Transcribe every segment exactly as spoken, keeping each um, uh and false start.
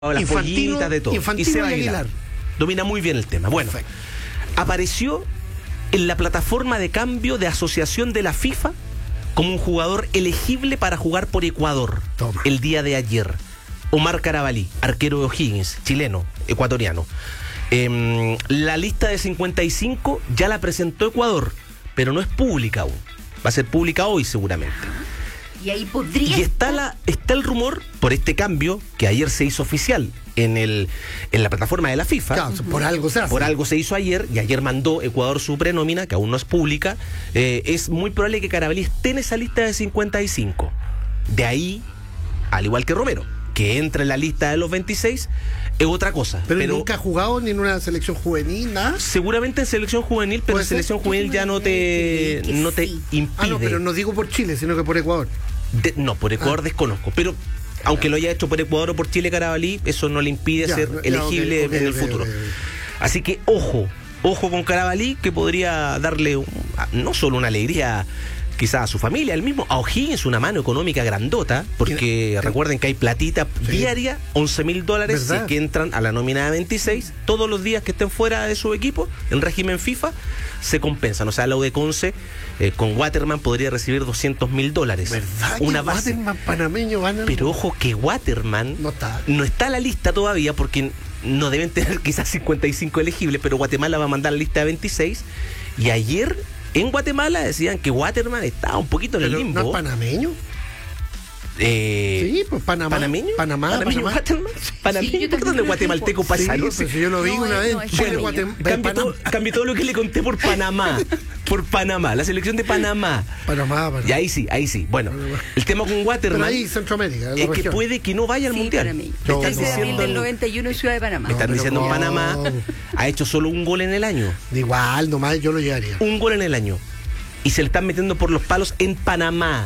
las Infantino, pollitas, de todo. Infantino y Seba y Aguilar. Aguilar. Domina muy bien el tema. Bueno, Perfecto. apareció en la plataforma de cambio de asociación de la FIFA como un jugador elegible para jugar por Ecuador. Toma. El día de ayer. Omar Carabalí, arquero de O'Higgins, chileno, ecuatoriano. Eh, la lista de cincuenta y cinco ya la presentó Ecuador, pero no es pública aún. Va a ser pública hoy seguramente. Y ahí podría Y está, la, está el rumor por este cambio que ayer se hizo oficial en, el, en la plataforma de la FIFA. Claro, por algo se hace. Por algo se hizo ayer, y ayer mandó Ecuador su prenómina, que aún no es pública. Eh, es muy probable que Carabalí esté en esa lista de cincuenta y cinco. De ahí, al igual que Romero, que entra en la lista de los veintiséis, es otra cosa. Pero, Pero nunca ha jugado ni en una selección juvenil, nada. seguramente en selección juvenil, pero en ¿Puede ser? selección juvenil ya no te, Que no te sí. impide. Ah, no, pero no digo por Chile, sino que por Ecuador. De- no, por Ecuador Ah. desconozco, pero aunque lo haya hecho por Ecuador o por Chile Carabalí, eso no le impide Ya, ser ya, elegible ok, ok, en el ok, futuro. ok, ok. Así que ojo, ojo con Carabalí, que podría darle un- no solo una alegría quizás a su familia, el mismo, a O'Higgins una mano económica grandota, porque Tiene- recuerden que hay platita Sí. diaria, once mil dólares, si ¿Verdad? es que entran a la nómina de veintiséis, todos los días que estén fuera de su equipo, en régimen FIFA, se compensan. O sea, la U de Conce eh, con Waterman podría recibir doscientos mil dólares. ¿Verdad? Una que base. Waterman panameño van a... Pero ojo que Waterman No está. no está en la lista todavía porque no deben tener quizás cincuenta y cinco elegibles, pero Guatemala va a mandar la lista de veintiséis. Y ayer en Guatemala decían que Waterman estaba un poquito en el Pero, limbo. ¿no es panameño? Eh, Sí, pues Panamá. ¿Panameño? Panamá, ¿Panameño Panamá. Waterman? ¿Panameño? Sí, yo ¿Por qué también no lo guatemalteco tengo. pasa? Sí, No pues sé. si yo lo vi No, una es- vez no, en es Chile, panameño. Guatem- Cambie todo, Panamá. cambie todo lo que le conté por Panamá. Por Panamá, la selección de Panamá. Panamá, Panamá. Y ahí sí, ahí sí. Bueno, el tema con Pero Waterman ahí Centroamérica, la es que región. puede que no vaya al Sí, mundial. para mí. No, Ese no. es abril del en- noventa y uno en Ciudad de Panamá. Me están pero diciendo en ¿cómo? Panamá ha hecho solo un gol en el año. Igual, nomás yo lo llevaría. Un gol en el año. Y se le están metiendo por los palos en Panamá.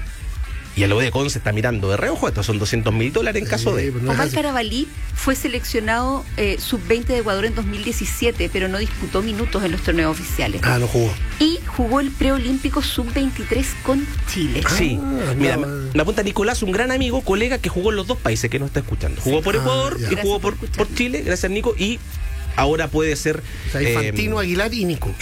Y el O de Conce está mirando de reojo. Estos son doscientos mil dólares en caso Sí, de. pues no es Omar así. Carabalí fue seleccionado eh, sub veinte de Ecuador en dos mil diecisiete, pero no disputó minutos en los torneos oficiales. Ah, no jugó. Y jugó el preolímpico sub veintitrés con Chile. Sí, Ah, mira, no. me, me apunta Nicolás, un gran amigo, colega que jugó en los dos países que nos está escuchando. Jugó por Ah, Ecuador ya. y jugó Gracias por, por por escucharme. Chile, gracias Nico, y ahora puede ser O sea, eh, Infantino, Aguilar y Nico.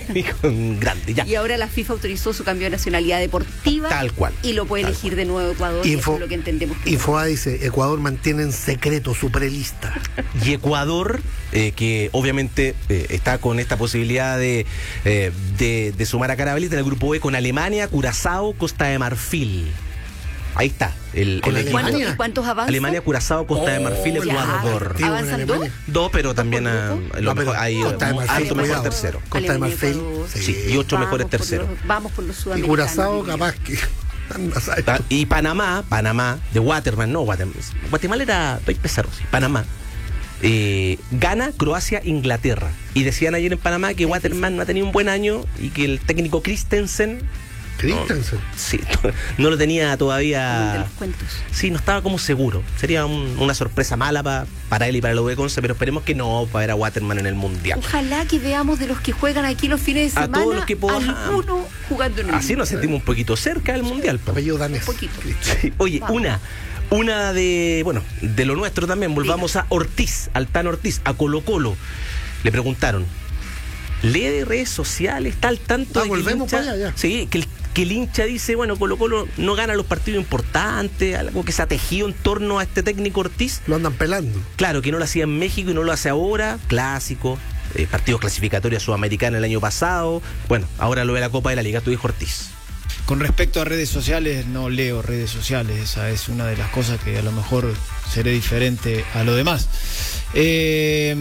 un grande, ya. Y ahora la FIFA autorizó su cambio de nacionalidad deportiva. Tal cual. Y lo puede Tal elegir de nuevo Ecuador. y eso Info, es lo que entendemos que Infoa dice, Ecuador mantiene en secreto su prelista. Y Ecuador, eh, que obviamente eh, está con esta posibilidad de, eh, de, de sumar a Carabalí en el grupo B con Alemania, Curazao, Costa de Marfil. Ahí está. El, ¿Con el equipo. Alemania? ¿Cuántos, ¿Cuántos avanzan? Alemania, Curazao, Costa de Oh, Marfil, ya. Ecuador. Tío, con ¿Avanzan dos? Alemania. Dos, pero también por a, grupo? lo No, mejor, pero hay Costa de Marfil, alto mejor cuidado. tercero. Costa de Alemania, Marfil. Ecuador. Sí. Sí, y ocho Vamos mejores por terceros. los- vamos por los Y sudamericanos. Curazao, diría. capaz que... anda a saber Pa- tú. Y Panamá, Panamá, de Waterman, no, Guatemala, Guatemala era País Pesaro, sí, Panamá. Eh, gana Croacia, Inglaterra. Y decían ayer en Panamá que Waterman no ha tenido un buen año y que el técnico Christensen Christensen. sí, no lo tenía Como el de todavía. los cuentos. Sí, no estaba como seguro. Sería un- una sorpresa mala pa- para él y para el U de Conce, pero esperemos que no para ver a Waterman en el Mundial. Ojalá que veamos de los que juegan aquí los fines de A semana todos los que podamos. alguno jugando en el Así nos sentimos un poquito cerca del Mundial. po. Apellido danés. Un poquito. Sí. Oye, Vamos. una, una de, bueno, de lo nuestro también, volvamos a Ortiz, al Tan Ortiz, a Colo Colo. Le preguntaron, ¿lee de redes sociales, está al tanto Ah, de que el volvemos hincha, para allá, ya. sí, que el, que el hincha dice, bueno, Colo Colo no gana los partidos importantes, algo que se ha tejido en torno a este técnico Ortiz? Lo andan pelando. Claro, que no lo hacía en México y no lo hace ahora, clásico, eh, partido clasificatorio sudamericana el año pasado, bueno, ahora lo ve la Copa de la Liga, tu hijo Ortiz. Con respecto a redes sociales, no leo redes sociales, esa es una de las cosas que a lo mejor seré diferente a lo demás. Eh,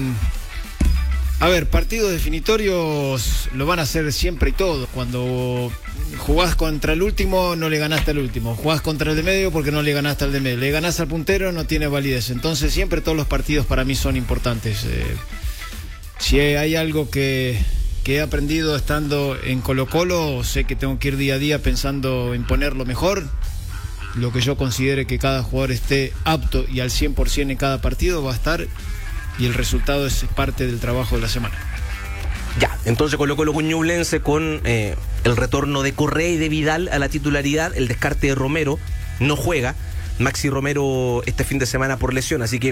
a ver, partidos definitorios lo van a hacer siempre y todos. Cuando jugás contra el último, no le ganaste al último. Jugás contra el de medio porque no le ganaste al de medio. Le ganás al puntero, no tiene validez. Entonces siempre todos los partidos para mí son importantes. Eh, si hay algo que... que he aprendido estando en Colo Colo, sé que tengo que ir día a día pensando en poner lo mejor, lo que yo considere que cada jugador esté apto y al cien por ciento en cada partido va a estar, y el resultado es parte del trabajo de la semana. Ya, entonces Colo Colo Ñublense con eh, el retorno de Correa y de Vidal a la titularidad, el descarte de Romero, no juega, Maxi Romero este fin de semana por lesión, así que